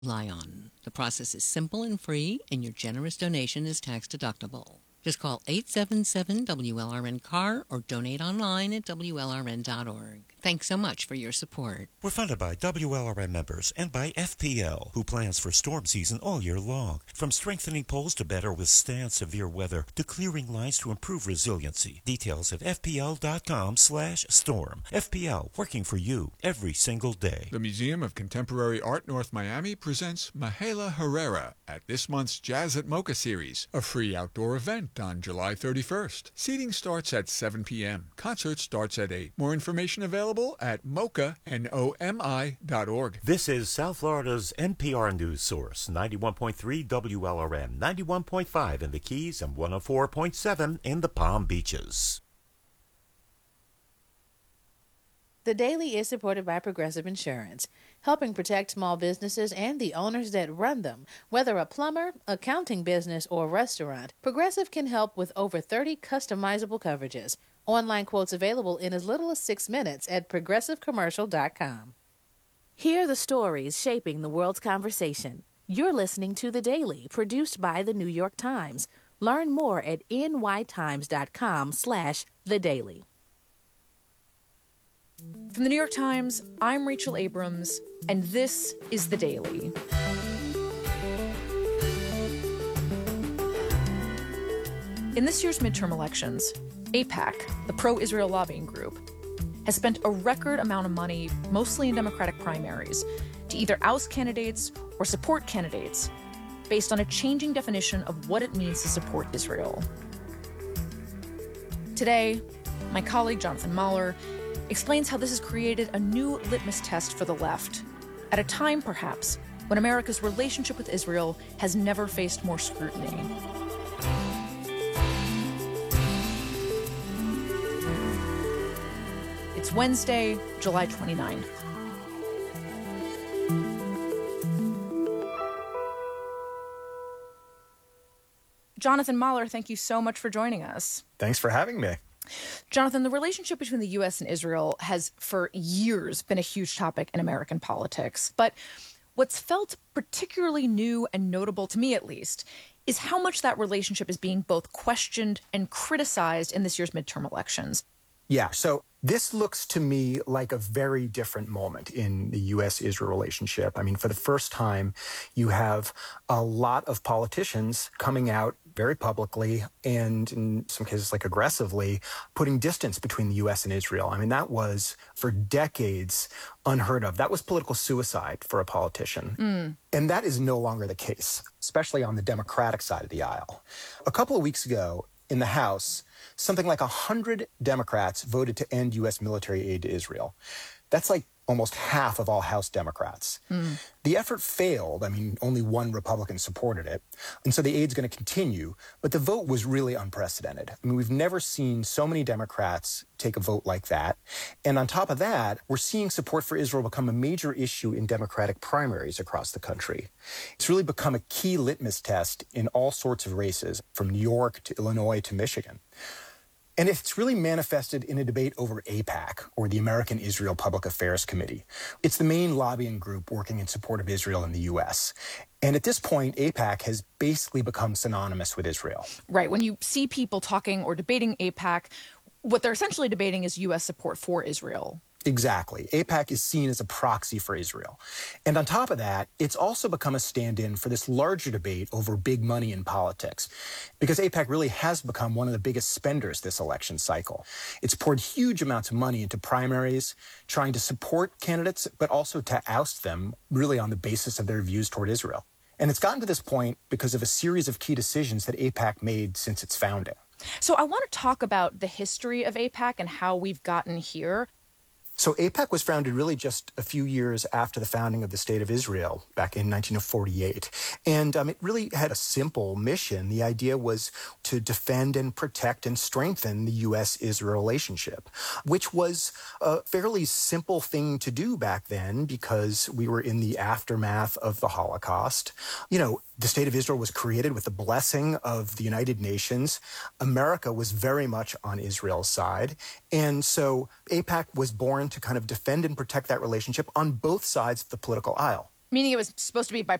Lion. The process is simple and free, and your generous donation is tax-deductible. Just call 877-WLRN-CAR or donate online at WLRN.org. Thanks so much for your support. We're funded by WLRN members and by FPL, who plans for storm season all year long. From strengthening poles to better withstand severe weather to clearing lines to improve resiliency. Details at fpl.com/storm. FPL, working for you every single day. The Museum of Contemporary Art North Miami presents Mahela Herrera at this month's Jazz at Mocha series, a free outdoor event on July 31st. Seating starts at 7 p.m. Concert starts at 8. More information available at mocha.org. This is South Florida's NPR news source, 91.3 WLRN, 91.5 in the Keys, and 104.7 in the Palm Beaches. The Daily is supported by Progressive Insurance, helping protect small businesses and the owners that run them. Whether a plumber, accounting business, or restaurant, Progressive can help with over 30 customizable coverages. Online quotes available in as little as 6 minutes at progressivecommercial.com. Hear the stories shaping the world's conversation. You're listening to The Daily, produced by The New York Times. Learn more at nytimes.com/thedaily. From The New York Times, I'm Rachel Abrams, and this is The Daily. In this year's midterm elections, AIPAC, the pro-Israel lobbying group, has spent a record amount of money, mostly in Democratic primaries, to either oust candidates or support candidates based on a changing definition of what it means to support Israel. Today, my colleague Jonathan Mahler explains how this has created a new litmus test for the left, at a time, perhaps, when America's relationship with Israel has never faced more scrutiny. It's Wednesday, July 29th. Jonathan Mahler, thank you so much for joining us. Thanks for having me. Jonathan, the relationship between the U.S. and Israel has for years been a huge topic in American politics. But what's felt particularly new and notable, to me at least, is how much that relationship is being both questioned and criticized in this year's midterm elections. Yeah, so this looks to me like a very different moment in the U.S.-Israel relationship. I mean, for the first time, you have a lot of politicians coming out very publicly and in some cases like aggressively putting distance between the U.S. and Israel. I mean, that was for decades unheard of. That was political suicide for a politician. And that is no longer the case, especially on the Democratic side of the aisle. A couple of weeks ago in the House, something like 100 Democrats voted to end U.S. military aid to Israel. That's like almost half of all House Democrats. The effort failed. I mean, only one Republican supported it. And so the aid's going to continue. But the vote was really unprecedented. I mean, we've never seen so many Democrats take a vote like that. And on top of that, we're seeing support for Israel become a major issue in Democratic primaries across the country. It's really become a key litmus test in all sorts of races, from New York to Illinois to Michigan. And it's really manifested in a debate over AIPAC, or the American Israel Public Affairs Committee. It's the main lobbying group working in support of Israel in the U.S. And at this point, AIPAC has basically become synonymous with Israel. Right. When you see people talking or debating AIPAC, what they're essentially debating is U.S. support for Israel. Exactly. AIPAC is seen as a proxy for Israel. And on top of that, it's also become a stand-in for this larger debate over big money in politics, because AIPAC really has become one of the biggest spenders this election cycle. It's poured huge amounts of money into primaries, trying to support candidates, but also to oust them, really on the basis of their views toward Israel. And it's gotten to this point because of a series of key decisions that AIPAC made since its founding. So I want to talk about the history of AIPAC and how we've gotten here. So AIPAC was founded really just a few years after the founding of the State of Israel back in 1948. And it really had a simple mission. The idea was to defend and protect and strengthen the U.S.-Israel relationship, which was a fairly simple thing to do back then because we were in the aftermath of the Holocaust. You know, the State of Israel was created with the blessing of the United Nations. America was very much on Israel's side. And so AIPAC was born to kind of defend and protect that relationship on both sides of the political aisle. Meaning it was supposed to be by